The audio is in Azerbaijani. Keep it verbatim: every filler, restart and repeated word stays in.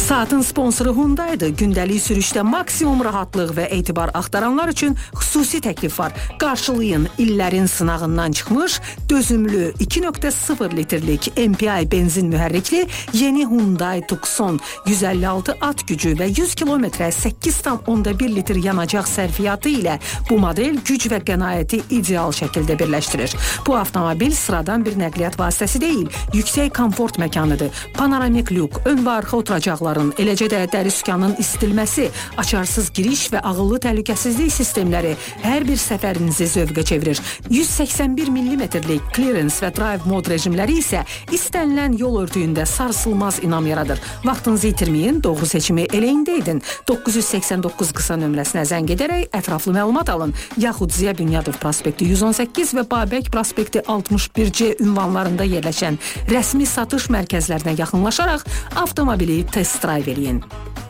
Saatın sponsoru Hyundai'dir. Gündəlik sürüşdə maksimum rahatlıq və etibar axtaranlar üçün xüsusi təklif var. Qarşılayın illərin sınağından çıxmış, dözümlü iki nöqtə sıfır litrlik M P I benzin mühərrikli yeni Hyundai Tucson yüz əlli altı at gücü və yüz kilometrə səkkiz tam onda bir litr yanacaq sərfiyyatı ilə bu model güc və qənaəti ideal şəkildə birləşdirir. Bu avtomobil sıradan bir nəqliyyat vasitəsi deyil, yüksək komfort məkanıdır. Panoramik lük, ön və arxa oturacaqlar, eləcə də dəri sükanın istilməsi, açarsız giriş və ağıllı təhlükəsizlik sistemləri hər bir səfərinizi zövqə çevirir. yüz səksən bir millimetrlik clearance və drive mod rejimləri isə istənilən yol örtüyündə sarsılmaz inam yaradır. Vaxtınızı itirməyin, doğru seçimi elə indi edin. doqquz yüz səksən doqquz qısa nömrəsinə zəng edərək ətraflı məlumat alın. Yaxud Ziya Bünyadov prospekti yüz on səkkiz və Babək prospekti altmış bir C ünvanlarında yerləşən rəsmi satış mərkəzlərinə yaxınlaşaraq avtomobili test drive eləyin.